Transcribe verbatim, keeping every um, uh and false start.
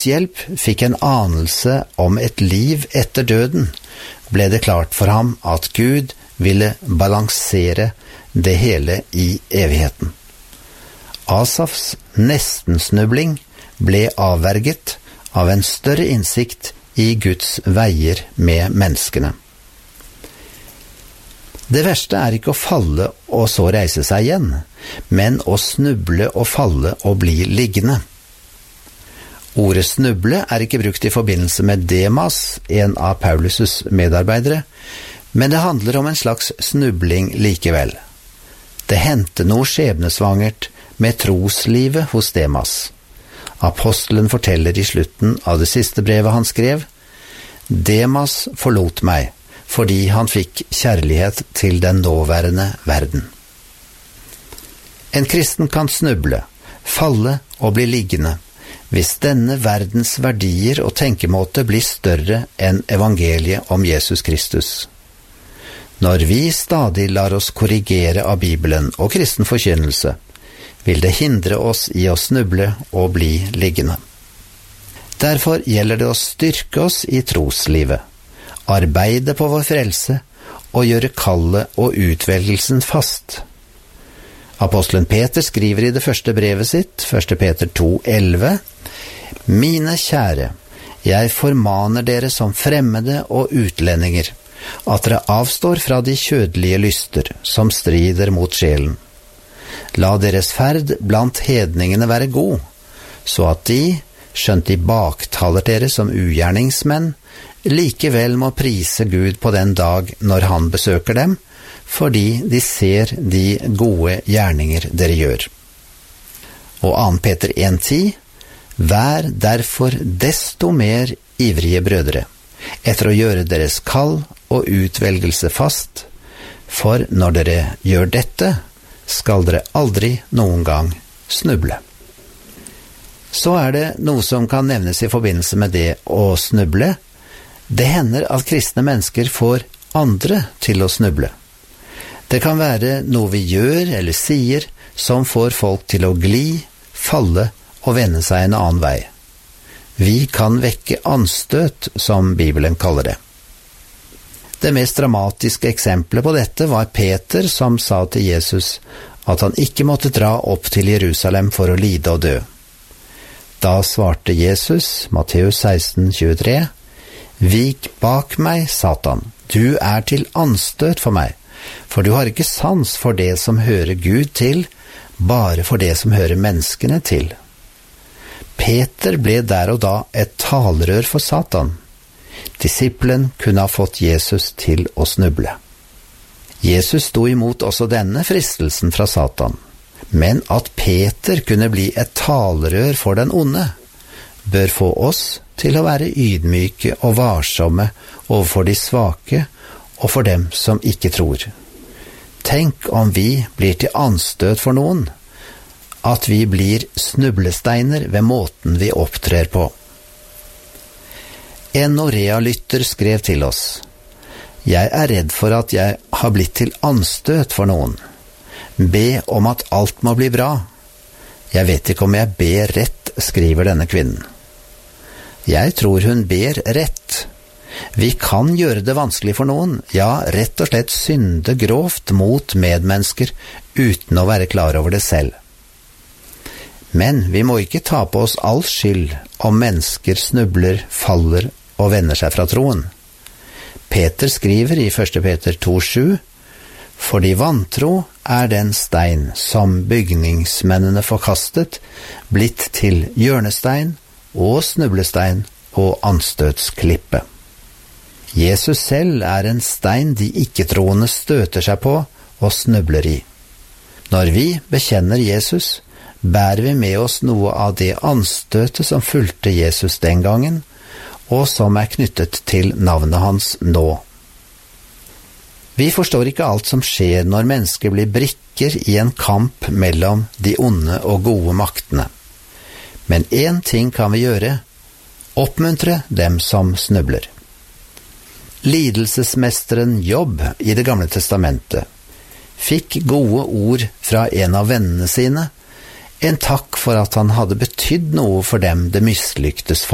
uthjelp fikk en anelse om et liv etter døden, ble det klart for ham at Gud ville balansere det hele i evigheten. Asafs nestensnubling ble avverget av en større innsikt i Guds veier med menneskene. Det verste er ikke å falle og så reise seg igjen, men å snuble og falle og bli liggende. Ordet snuble er ikke brukt i forbindelse med Demas, en av Paulus' medarbeidere, men det handler om en slags snubling likevel. Det hendte noe skjebnesvangert med troslivet hos Demas. Apostelen forteller i slutten av det siste brevet han skrev: Demas forlot meg, fordi han fikk kjærlighet til den nåværende verden. En kristen kan snuble, falle og bli liggende, hvis denne verdens verdier og tenkemåte blir større enn evangeliet om Jesus Kristus. Når vi stadig lar oss korrigere av Bibelen og kristen forkynnelse, vil det hindre oss i å snuble og bli liggende. Derfor gjelder det å styrke oss i troslivet, arbeide på vår frelse og gjøre kallet og utvelgelsen fast. Apostelen Peter skriver i det første brevet sitt, første Peter to elleve, «Mine kjære, jeg formaner dere som fremmede og utlendinger, at dere avstår fra de kjødelige lyster som strider mot sjelen. La deres ferd blant hedningene være god, så at de, skjønt de baktaler dere som ugjerningsmenn, likevel må prise Gud på den dag når han besøker dem, fordi de ser de gode gjerninger dere gjør. Og andre Peter en ti, vær derfor desto mer ivrige brødre, etter å gjøre deres kall og utvelgelse fast, for når dere gjør dette, skal dere aldri noen gang snuble. Så er det noe som kan nevnes i forbindelse med det å snuble. Det hender at kristne mennesker får andre til å snuble. Det kan være noe vi gjør eller sier som får folk til å gli, falle og vende seg en annen vei. Vi kan vekke anstøt, som Bibelen kaller det. Det mest dramatiske eksempelet på dette var Peter, som sa til Jesus at han ikke måtte dra opp til Jerusalem for å lide og dø. Da svarte Jesus, Matteus seksten tjuetre, «Vik bak meg, Satan, du er til anstøt for meg, for du har ikke sans for det som hører Gud til, bare for det som hører menneskene til.» Peter ble der og da et talerør for Satan. Disippelen kunne ha fått Jesus til å snuble. Jesus sto imot også denne fristelsen fra Satan, men at Peter kunne bli et talerør for den onde, bør få oss til å være ydmyke og varsomme overfor de svake og for dem som ikke tror. Tenk om vi blir til anstøt for noen, at vi blir snublesteiner ved måten vi opptrer på. En Norea-lytter skrev til oss: «Jeg er redd for at jeg har blitt til anstøt for noen. Be om at alt må bli bra. Jeg vet ikke om jeg ber rett», skriver denne kvinnen. Jeg tror hun ber rett. Vi kan gjøre det vanskelig for noen, ja, rett og slett synde grovt mot medmennesker uten å være klar over det selv. Men vi må ikke ta på oss all skyld om mennesker snubler, faller og vender seg fra troen. Peter skriver i første Peter to sju, «Fordi vantro er den stein som bygningsmennene forkastet, blitt til hjørnestein og snublestein og anstøtsklippe.» Jesus selv er en stein de ikke-troende støter seg på og snubler i. Når vi bekjenner Jesus, bærer vi med oss noe av det anstøtet som fulgte Jesus den gangen, og som er knyttet til navnet hans nå. Vi forstår ikke alt som skjer når mennesker blir brikker i en kamp mellom de onde og gode maktene. Men én ting kan vi gjøre: oppmuntre dem som snubler. Lidelsesmesteren Jobb i Det gamle testamentet fikk gode ord fra en av vennene sine, en takk for at han hadde betydd noe for dem det mislyktes for.